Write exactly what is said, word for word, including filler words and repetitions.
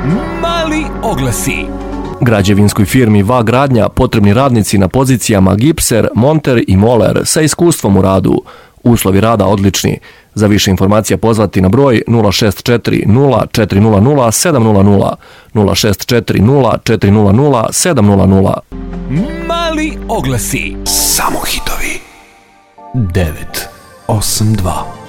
Mali oglasi. Građevinskoj firmi V A Gradnja potrebni radnici na pozicijama gipser, monter i moler sa iskustvom u radu. Uslovi rada odlični. Za više informacija pozvati na broj nula šest četiri nula četiri nula nula sedam nula nula, nula šest četiri nula četiri nula nula sedam nula nula. Mali oglasi. Samo hitovi. devet osam dva